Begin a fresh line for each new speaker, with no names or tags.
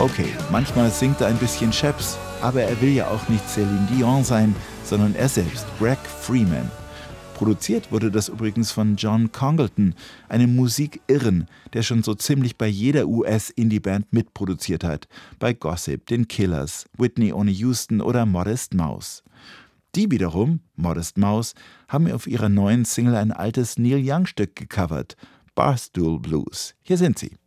Okay, manchmal singt er ein bisschen Chaps, aber er will ja auch nicht Celine Dion sein, sondern er selbst, Greg Freeman. Produziert wurde das übrigens von John Congleton, einem Musikirren, der schon so ziemlich bei jeder US-Indie-Band mitproduziert hat. Bei Gossip, den Killers, Whitney ohne Houston oder Modest Mouse. Die wiederum, Modest Mouse, haben auf ihrer neuen Single ein altes Neil Young-Stück gecovert, Barstool Blues. Hier sind sie.